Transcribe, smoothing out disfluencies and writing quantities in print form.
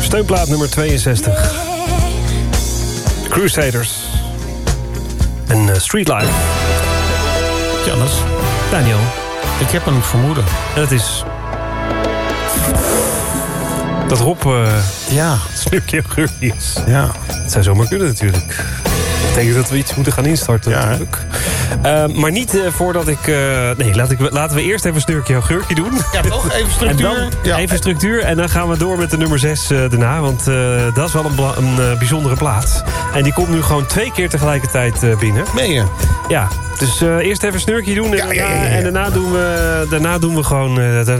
Steunplaat nummer 62. Crusaders. En Street Life. Jannes. Daniel. Ik heb een vermoeden. En het is... dat Rob Ja. een stukje augurkjes. Ja. Het zou zomaar kunnen natuurlijk. Ik denk dat we iets moeten gaan instarten natuurlijk. Maar niet voordat ik... nee, laten we eerst even een stukje augurkje doen. Ja, toch? Even structuur. En dan even structuur. En dan gaan we door met de nummer 6 daarna. Want dat is wel een bijzondere plaat. En die komt nu gewoon 2 keer tegelijkertijd binnen. Meen je? Ja, dus eerst even een snurkje doen. En, en daarna doen we gewoon...